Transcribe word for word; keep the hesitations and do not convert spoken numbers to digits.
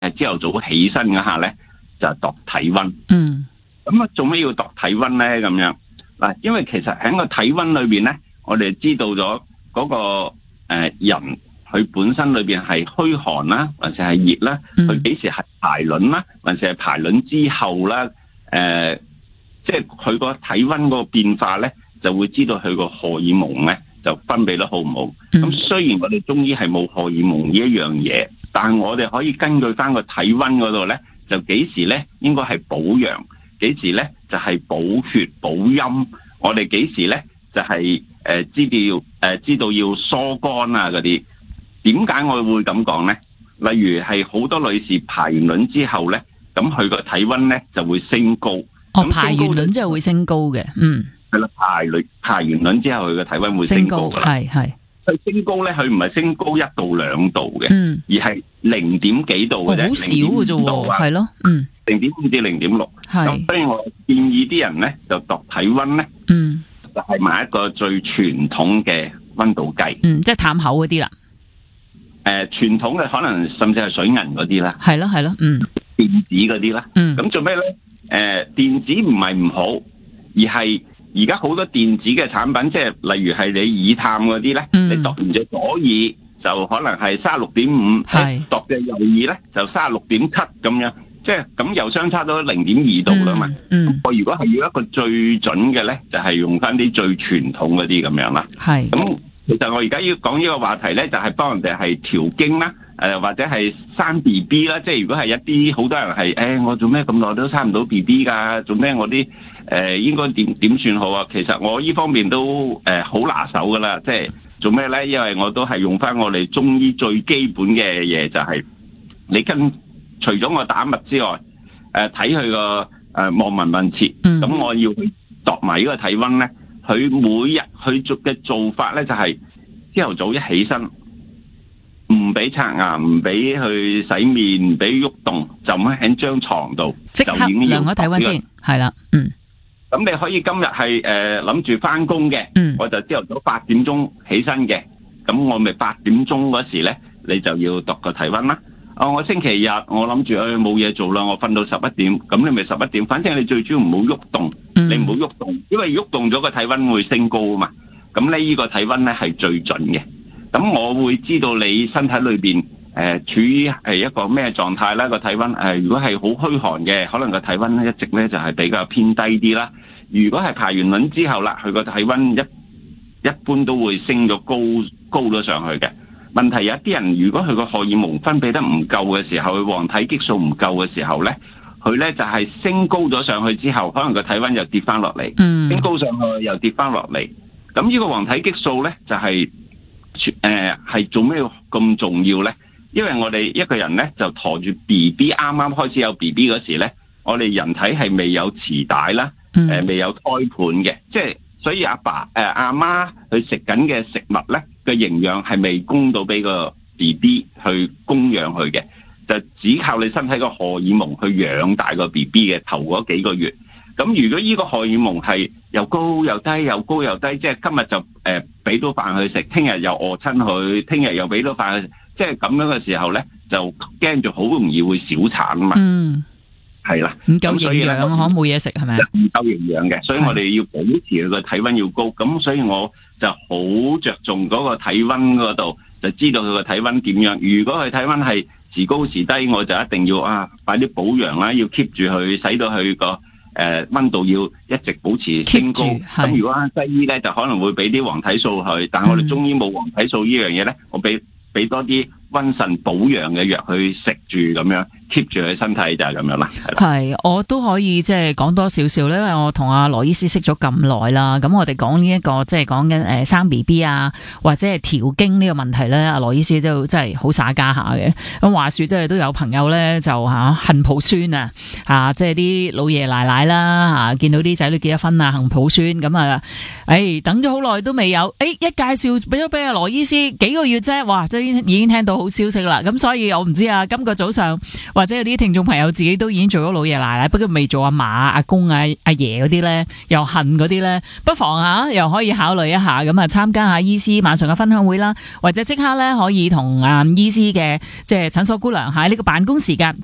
誒朝頭早起身嗰下咧就度體溫。 嗯。 咁啊，做咩要度體溫咧？咁樣嗱，因為其實喺個體溫裏邊咧，我哋知道咗嗰個誒人佢本身裏邊係虛寒啦，還是係熱啦？佢幾時係排卵啦，還是係排卵之後啦？誒，即係佢個體溫嗰個變化咧，就會知道佢個荷爾蒙咧就分泌得好唔好。咁雖然我哋中醫係冇荷爾蒙呢一樣嘢，但係我哋可以根據翻個體溫嗰度咧，就幾時咧應該係補陽。幾時咧就係、是、補血補陰，我哋幾時咧就係、是、誒、呃、知道要誒、呃、知道要疏肝啊嗰啲。點解我會咁講咧？例如係好多女士排完卵之後咧，咁佢個體溫咧就會升高。 哦，排完卵之後會升高嘅，嗯， 係啦，排卵排完卵之後佢個體溫會升高噶啦，係係。佢升高咧，佢唔係升高一到兩度嘅，嗯，而係零點幾度嘅啫， 好少嘅啫喎，係咯，嗯。 零點五至零點六，咁所以我建議啲人咧就度體溫咧， 嗯， 就係買一個最傳統嘅溫度計， 嗯，即係淡口嗰啲啦。誒、 呃，傳統嘅可能甚至係水銀嗰啲啦， 係咯係咯，嗯， 電子嗰啲啦， 嗯， 咁做咩咧？誒、呃，電子唔係唔好，而係而家好多電子嘅產品，即係例如係你耳探嗰啲咧，你度完隻左耳就可能係三十六點五，係度嘅右耳咧就三十六點七咁樣。即係咁又相差咗零點二度啦嘛。嗯，嗯我如果係要一個最準嘅咧，就係、是、用翻啲最傳統嗰啲咁樣啦。係。咁其實我而家要講呢個話題咧，就係、是、幫人哋係調經啦，誒、呃、或者係生 B B 啦。即係如果係一啲好多人係，誒、哎、我做咩咁耐都生唔到 B B 㗎？做咩我啲誒、呃、應該點點算好啊？其實我呢方面都誒好、呃、拿手㗎啦。即係做咩咧？因為我都係用翻我哋中醫最基本嘅嘢，就係、是、你跟。除咗我打脈之外，誒睇佢個誒望聞問切，咁、嗯、我要去度埋呢個體溫咧。佢每日佢做嘅做法咧，就係朝頭早一起身，唔俾刷牙，唔俾去洗面，唔俾喐動，就咁喺張床度即刻量咗體溫先，係啦，嗯。 咁你可以今日係誒諗住翻工嘅，我就朝頭早八點鐘起身嘅，咁我咪八點鐘嗰時咧，你就要度個體溫啦。哦，我星期日我諗住誒冇嘢做啦，我瞓到十一點，咁你咪十一點，反正你最主要唔好喐動，嗯、你唔好喐動，因為喐動咗個體溫會升高啊嘛。咁呢呢個體溫咧係最準嘅。咁我會知道你身體裏邊誒、呃、處於係一個咩狀態啦。個體溫誒、呃，如果係好虛寒嘅，可能個體溫咧一直咧就係、是、比較偏低啲啦。如果係排完卵之後啦，佢個體溫一一般都會升咗高高咗上去嘅。問題有一啲人，如果佢個荷爾蒙分泌得唔夠嘅時候，佢黃體激素唔夠嘅時候咧，佢咧就係、是、升高咗上去之後，可能個體溫又跌翻落嚟，升高上去又跌翻落嚟。咁呢個黃體激素咧就係誒係做咩咁重要咧？因為我哋一個人咧就陀住 B B 啱啱開始有 B B 嗰時咧，我哋人體係未有臍帶啦，誒、呃、未有胎盤嘅，即係所以阿爸誒阿媽去食緊嘅食物咧。嘅營養係未供到俾個 B B 去供養佢嘅，就只靠你身體個荷爾蒙去養大個 B B 嘅頭嗰幾個月。咁如果呢個荷爾蒙係又高又低，又高又低，即係今日就誒俾到飯佢食，聽日又餓親佢，聽日又俾到飯佢食，即係咁樣嘅時候咧，就驚住好容易會小產啊嘛。嗯，係啦， 唔夠營養可冇嘢食係咪？ 唔夠營養嘅，所以我哋要保持佢個體溫要高。咁所以我就好着重嗰個體溫嗰度，就知道佢個體溫點樣。如果佢體溫係時高時低，我就一定要啊，快啲補陽啦，要 keep 住佢，使到佢個誒溫度要一直保持升高。咁如果西醫咧就可能會俾啲黃體素佢，但係我哋中醫冇黃體素呢樣嘢咧，我俾俾多啲溫腎補陽嘅藥去食住咁樣。keep 住佢身體就係咁樣啦， 係我都可以即係講多少少咧，因為我同阿羅醫師識咗咁耐啦，咁我哋講呢一個即係講緊誒生 B B 啊，或者係調經呢個問題咧，阿羅醫師都真係好耍家下嘅。咁話說即係都有朋友咧就吓恨抱孫啊，吓即係啲老爺奶奶啦吓，見到啲仔女結咗婚啊，恨抱孫咁啊，誒等咗好耐都未有，誒一介紹俾咗俾阿羅醫師幾個月啫，哇，即係已經聽到好消息啦。咁所以我唔知啊，今個早上。 或者有啲聽眾朋友自己都已經做咗老爺奶奶，不過未做阿嫲、阿公、阿阿爺嗰啲咧，又恨嗰啲咧，不妨吓又可以考慮一下，咁啊參加下醫師晚上嘅分享會啦，或者即刻咧可以同啊醫師嘅即係診所姑娘喺呢個辦公時間